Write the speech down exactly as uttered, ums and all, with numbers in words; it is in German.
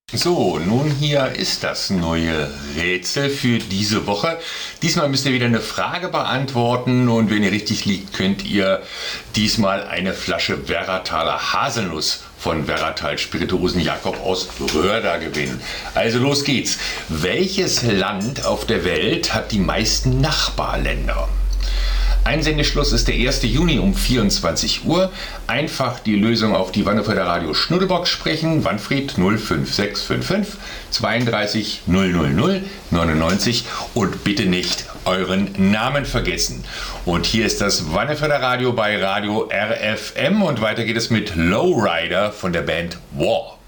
So, nun hier ist das neue Rätsel für diese Woche. Diesmal müsst ihr wieder eine Frage beantworten und wenn ihr richtig liegt, könnt ihr diesmal eine Flasche Werrataler Haselnuss von Werratal Spirituosen Jakob aus Röhrda gewinnen. Also los geht's. Welches Land auf der Welt hat die meisten Nachbarländer? Einsendeschluss ist der erste Juni um vierundzwanzig Uhr. Einfach die Lösung auf die Wannefelder Radio Schnuddelbox sprechen. Wanfried null fünf sechs fünf fünf zweiunddreißig null null null neunundneunzig und bitte nicht euren Namen vergessen. Und hier ist das Wannefelder Radio bei Radio R F M und weiter geht es mit Lowrider von der Band War.